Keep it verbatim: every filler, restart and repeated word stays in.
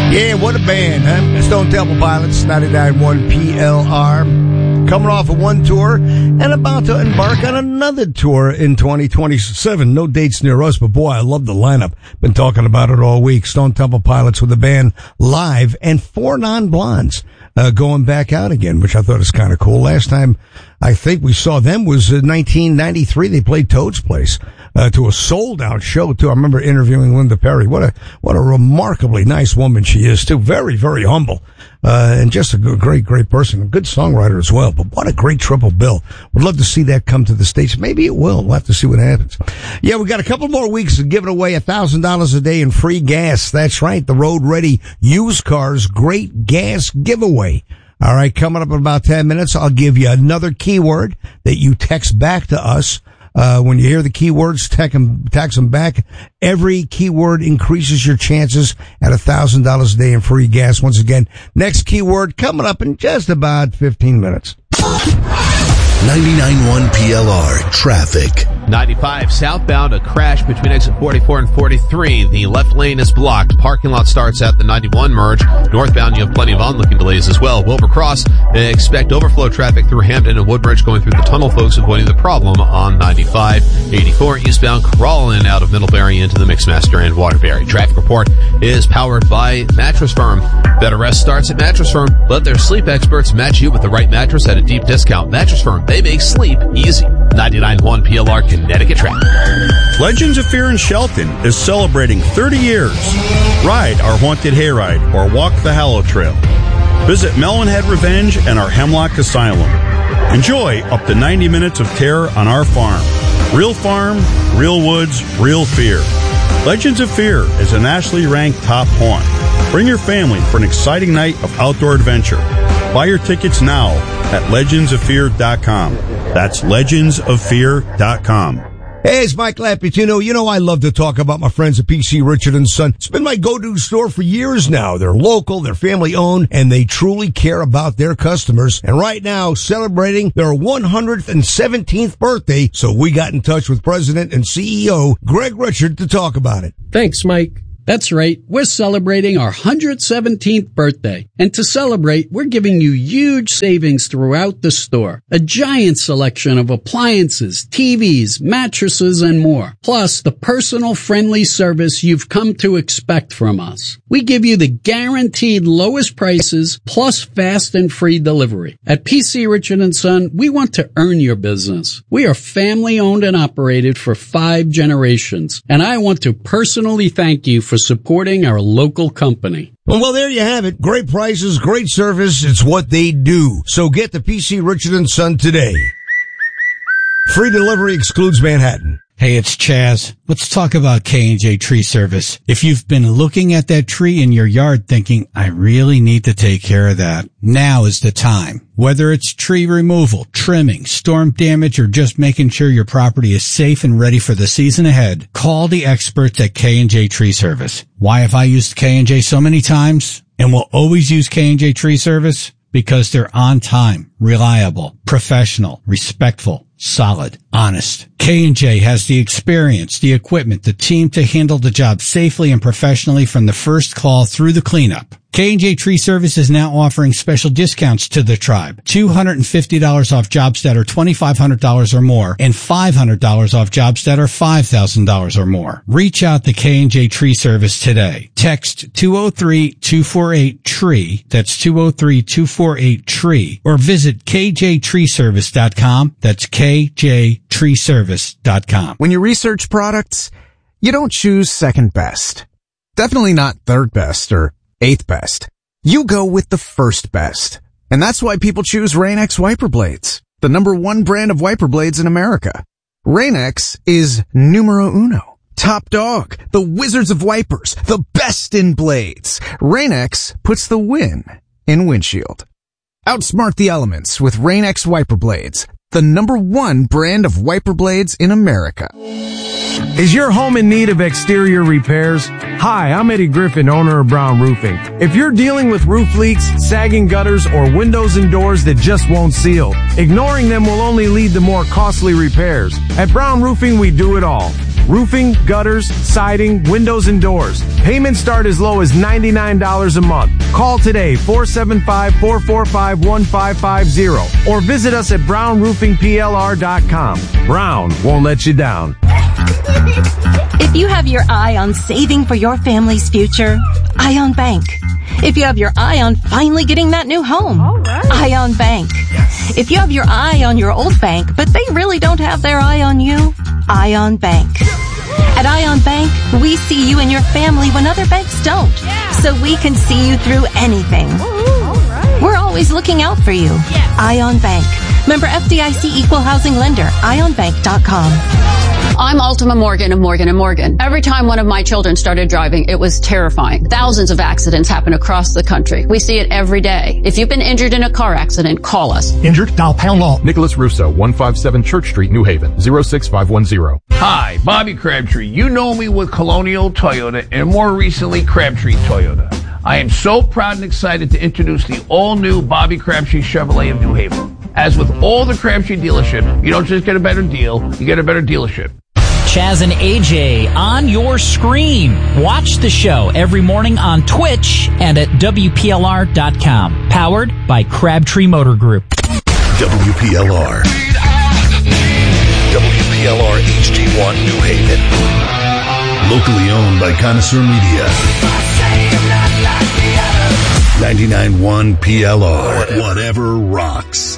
Yeah, what a band, huh? Stone Temple Pilots, ninety-nine point one P L R. Coming off of one tour and about to embark on another tour in twenty twenty-seven. No dates near us, but boy, I love the lineup. Been talking about it all week. Stone Temple Pilots with the band live and Four Non-Blondes uh, going back out again, which I thought was kind of cool. Last time I think we saw them was in nineteen ninety-three. They played Toad's Place uh, to a sold-out show, too. I remember interviewing Linda Perry. What a what a remarkably nice woman she is, too. Very, very humble. Uh, and just a good, great, great person. A good songwriter as well. But what a great triple bill. Would love to see that come to the States. Maybe it will. We'll have to see what happens. Yeah, we got a couple more weeks of giving away one thousand dollars a day in free gas. That's right. The Road Ready Used Cars Great Gas Giveaway. All right, coming up in about ten minutes, I'll give you another keyword that you text back to us. Uh, when you hear the keywords, text them, text them back. Every keyword increases your chances at one thousand dollars a day in free gas. Once again, next keyword coming up in just about fifteen minutes. ninety-nine point one P L R traffic. ninety-five southbound, a crash between exit forty-four and forty-three. The left lane is blocked. Parking lot starts at the ninety-one merge. Northbound, you have plenty of onlooking delays as well. Wilbur Cross, expect overflow traffic through Hampton and Woodbridge going through the tunnel, folks, avoiding the problem on ninety-five. eighty-four eastbound, crawling out of Middlebury into the Mixmaster and Waterbury. Traffic report is powered by Mattress Firm. Better rest starts at Mattress Firm. Let their sleep experts match you with the right mattress at a deep discount. Mattress Firm, they make sleep easy. ninety-nine point one P L R Connecticut traffic. Legends of Fear in Shelton is celebrating thirty years. Ride our haunted hayride or walk the Hallow Trail. Visit Melonhead Revenge and our Hemlock Asylum. Enjoy up to ninety minutes of terror on our farm. Real farm, real woods, real fear. Legends of Fear is a nationally ranked top haunt. Bring your family for an exciting night of outdoor adventure. Buy your tickets now at legends of fear dot com. That's legends of fear dot com. Hey, it's Mike Laputino. You know I love to talk about my friends at P C Richard and Son. It's been my go-to store for years now. They're local, they're family-owned, and they truly care about their customers. And right now, celebrating their one hundred seventeenth birthday, so we got in touch with President and C E O Greg Richard to talk about it. Thanks, Mike. That's right. We're celebrating our one hundred seventeenth birthday. And to celebrate, we're giving you huge savings throughout the store. A giant selection of appliances, T Vs, mattresses, and more. Plus, the personal friendly service you've come to expect from us. We give you the guaranteed lowest prices plus fast and free delivery. At P C Richard and Son, we want to earn your business. We are family owned and operated for five generations. And I want to personally thank you for supporting our local company. Well, there you have it. Great prices, great service. It's what they do. So get the P C Richard and Son today. Free delivery excludes Manhattan. Hey, it's Chaz. Let's talk about K and J Tree Service. If you've been looking at that tree in your yard thinking, I really need to take care of that, now is the time. Whether it's tree removal, trimming, storm damage, or just making sure your property is safe and ready for the season ahead, call the experts at K and J Tree Service. Why have I used K and J so many times and will always use K and J Tree Service? Because they're on time, reliable, professional, respectful, solid, honest. K and J has the experience, the equipment, the team to handle the job safely and professionally from the first call through the cleanup. K and J Tree Service is now offering special discounts to the tribe. two hundred fifty dollars off jobs that are twenty-five hundred dollars or more and five hundred dollars off jobs that are five thousand dollars or more. Reach out to K and J Tree Service today. Text two oh three, two four eight, T R E E. That's two oh three, two four eight, T R E E. Or visit K J tree service dot com. That's K J tree service dot com. When you research products, you don't choose second best. Definitely not third best or eighth best. You go with the first best. And that's why people choose Rain-X wiper blades, the number one brand of wiper blades in America. Rain-X is numero uno. Top dog, the wizards of wipers, the best in blades. Rain-X puts the win in windshield. Outsmart the elements with Rain-X wiper blades. the number one brand of wiper blades in America. Is your home in need of exterior repairs? Hi, I'm Eddie Griffin, owner of Brown Roofing. If you're dealing with roof leaks, sagging gutters, or windows and doors that just won't seal, ignoring them will only lead to more costly repairs. At Brown Roofing, we do it all. Roofing, gutters, siding, windows, and doors. Payments start as low as ninety-nine dollars a month. Call today, four seven five, four four five, one five five zero, or visit us at brown roofing p l r dot com. Brown won't let you down. If you have your eye on saving for your family's future, Ion Bank. If you have your eye on finally getting that new home, all right. Ion Bank. Yes. If you have your eye on your old bank, but they really don't have their eye on you, Ion Bank. At Ion Bank, we see you and your family when other banks don't, yeah. So we can see you through anything. Ooh, all right. We're always looking out for you. Yes. Ion Bank. Member F D I C Equal Housing Lender. ion bank dot com. I'm Ultima Morgan of Morgan and Morgan. Every time one of my children started driving, it was terrifying. Thousands of accidents happen across the country. We see it every day. If you've been injured in a car accident, call us. Injured? Dial pound law. Nicholas Russo, one five seven Church Street, New Haven, zero six five one zero. Hi, Bobby Crabtree. You know me with Colonial Toyota and more recently Crabtree Toyota. I am so proud and excited to introduce the all-new Bobby Crabtree Chevrolet of New Haven. As with all the Crabtree dealership, you don't just get a better deal, you get a better dealership. Chaz and A J on your screen. Watch the show every morning on Twitch and at W P L R dot com. Powered by Crabtree Motor Group. W P L R. W P L R H D one New Haven. Locally owned by Connoisseur Media. ninety-nine point one P L R. Whatever rocks.